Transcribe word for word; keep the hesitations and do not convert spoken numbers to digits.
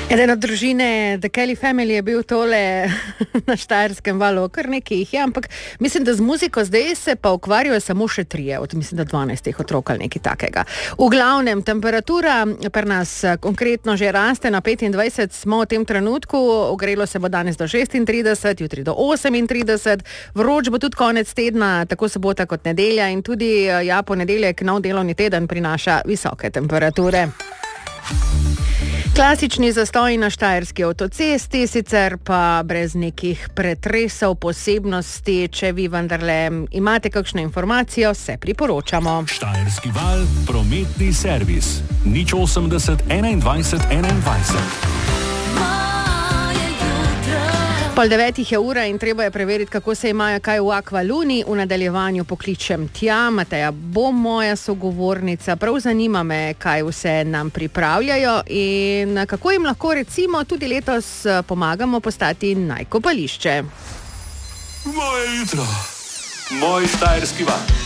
Eden od družine The Kelly Family je bil tole na Štajerskem valu, kar nekaj jih je, ampak mislim, da z muziko zdaj se pa ukvarjajo samo še trije, od mislim, da dvanajstih otrok ali nekaj takega. V glavnem, temperatura pri nas konkretno že raste na petindvajset, smo v tem trenutku, ogrelo se bo danes do šestintrideset, jutri do osemintrideset, vroč bo tudi konec tedna, tako sobota kot nedelja in tudi, ja, ponedeljek, nov delovni teden prinaša visoke temperature. Klasični zastoji na štajerski avtocesti, sicer pa brez nekih pretresov, posebnosti. Če vi vendarle imate kakšno informacijo, se priporočamo. Štajerski val, prometni servis. nič osemdeset enaindvajset enaindvajset. Pol devetih je ura in treba je preveriti, kako se imajo kaj v Aqualuni. V nadaljevanju pokličem tja, Mateja bo moja sogovornica. Prav zanima me, kaj vse nam pripravljajo in kako jim lahko recimo tudi letos pomagamo postati najkopališče. Moje jutro, moj štajerski val.